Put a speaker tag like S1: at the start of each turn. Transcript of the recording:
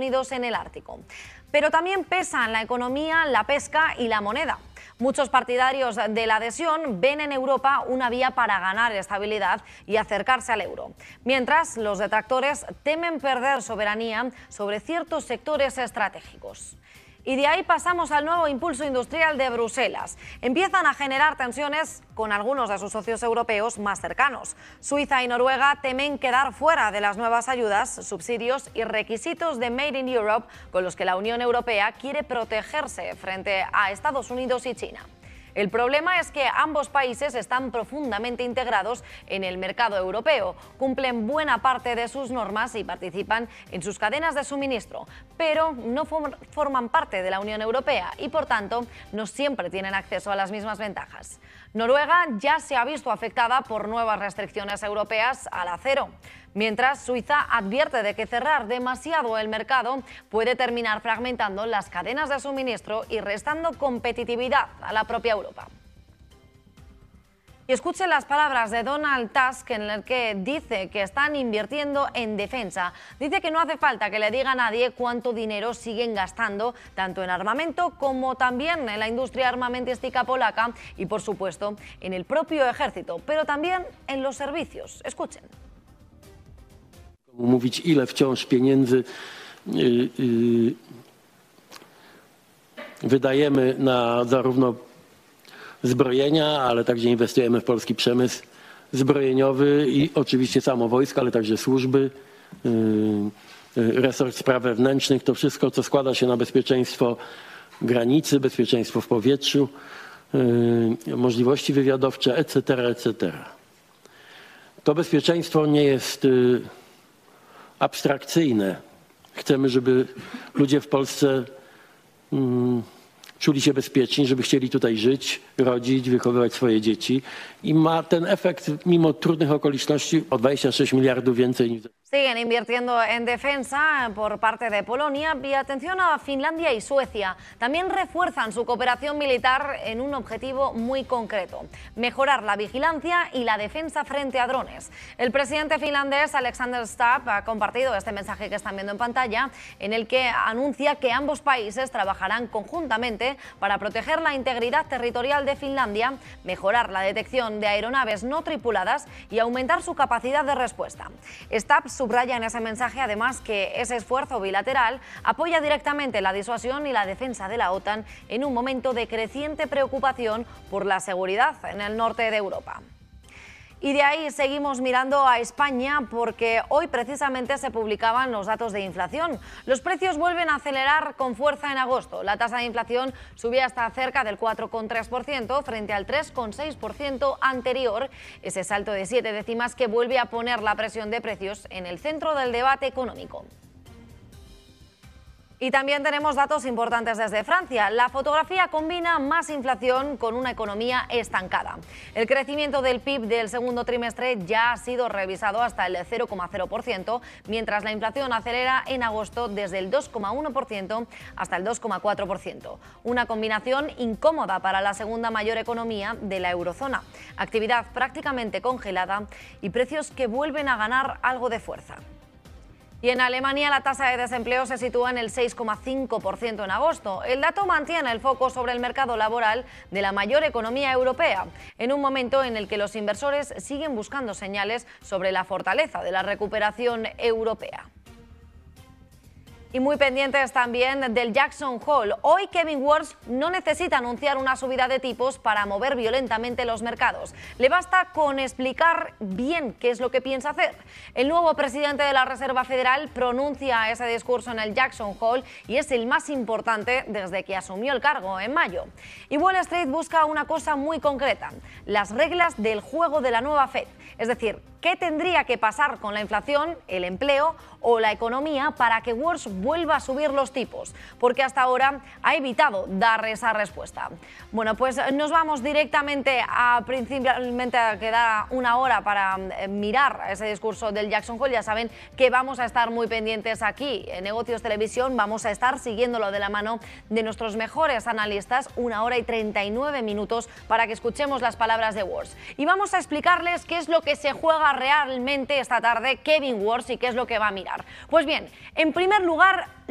S1: Unidos en el Ártico. Pero también pesan la economía, la pesca y la moneda. Muchos partidarios de la adhesión ven en Europa una vía para ganar estabilidad y acercarse al euro, mientras los detractores temen perder soberanía sobre ciertos sectores estratégicos. Y de ahí pasamos al nuevo impulso industrial de Bruselas. Empiezan a generar tensiones con algunos de sus socios europeos más cercanos. Suiza y Noruega temen quedar fuera de las nuevas ayudas, subsidios y requisitos de Made in Europe con los que la Unión Europea quiere protegerse frente a Estados Unidos y China. El problema es que ambos países están profundamente integrados en el mercado europeo, cumplen buena parte de sus normas y participan en sus cadenas de suministro, pero no forman parte de la Unión Europea y, por tanto, no siempre tienen acceso a las mismas ventajas. Noruega ya se ha visto afectada por nuevas restricciones europeas al acero, mientras Suiza advierte de que cerrar demasiado el mercado puede terminar fragmentando las cadenas de suministro y restando competitividad a la propia Europa. Y escuchen las palabras de Donald Tusk, en las que dice que están invirtiendo en defensa. Dice que no hace falta que le diga a nadie cuánto dinero siguen gastando, tanto en armamento como también en la industria armamentística polaca y, por supuesto, en el propio ejército, pero también en los servicios. Escuchen.
S2: Mówić, ile wciąż pieniędzy wydajemy na zarówno zbrojenia, ale także inwestujemy w polski przemysł zbrojeniowy i oczywiście samo wojsko, ale także służby, resort spraw wewnętrznych, to wszystko, co składa się na bezpieczeństwo granicy, bezpieczeństwo w powietrzu, możliwości wywiadowcze, etc., etc. To bezpieczeństwo nie jest abstrakcyjne. Chcemy, żeby ludzie w Polsce czuli się bezpieczni, żeby chcieli tutaj żyć, rodzić, wychowywać swoje dzieci i ma ten efekt mimo trudnych okoliczności o 26 miliardów więcej niż...
S1: Siguen invirtiendo en defensa por parte de Polonia y atención a Finlandia y Suecia. También refuerzan su cooperación militar en un objetivo muy concreto: mejorar la vigilancia y la defensa frente a drones. El presidente finlandés Alexander Stubb ha compartido este mensaje que están viendo en pantalla, en el que anuncia que ambos países trabajarán conjuntamente para proteger la integridad territorial de Finlandia, mejorar la detección de aeronaves no tripuladas y aumentar su capacidad de respuesta. Stubb subraya en ese mensaje además que ese esfuerzo bilateral apoya directamente la disuasión y la defensa de la OTAN en un momento de creciente preocupación por la seguridad en el norte de Europa. Y de ahí seguimos mirando a España porque hoy precisamente se publicaban los datos de inflación. Los precios vuelven a acelerar con fuerza en agosto. La tasa de inflación subía hasta cerca del 4,3% frente al 3,6% anterior. Ese salto de 7 décimas que vuelve a poner la presión de precios en el centro del debate económico. Y también tenemos datos importantes desde Francia. La fotografía combina más inflación con una economía estancada. El crecimiento del PIB del segundo trimestre ya ha sido revisado hasta el 0,0%, mientras la inflación acelera en agosto desde el 2,1% hasta el 2,4%. Una combinación incómoda para la segunda mayor economía de la eurozona. Actividad prácticamente congelada y precios que vuelven a ganar algo de fuerza. Y en Alemania la tasa de desempleo se sitúa en el 6,5% en agosto. El dato mantiene el foco sobre el mercado laboral de la mayor economía europea, en un momento en el que los inversores siguen buscando señales sobre la fortaleza de la recuperación europea. Y muy pendientes también del Jackson Hole. Hoy Kevin Warsh no necesita anunciar una subida de tipos para mover violentamente los mercados. Le basta con explicar bien qué es lo que piensa hacer. El nuevo presidente de la Reserva Federal pronuncia ese discurso en el Jackson Hole y es el más importante desde que asumió el cargo en mayo. Y Wall Street busca una cosa muy concreta: las reglas del juego de la nueva Fed. Es decir, ¿qué tendría que pasar con la inflación, el empleo o la economía para que Warsh vuelva a subir los tipos? Porque hasta ahora ha evitado dar esa respuesta. Bueno, pues nos vamos directamente principalmente a quedar una hora para mirar ese discurso del Jackson Hole. Ya saben que vamos a estar muy pendientes aquí en Negocios Televisión. Vamos a estar siguiéndolo de la mano de nuestros mejores analistas, 1 hora y 39 minutos para que escuchemos las palabras de Warsh. Y vamos a explicarles qué es lo que se juega realmente esta tarde Kevin Warsh y qué es lo que va a mirar. Pues bien, en primer lugar,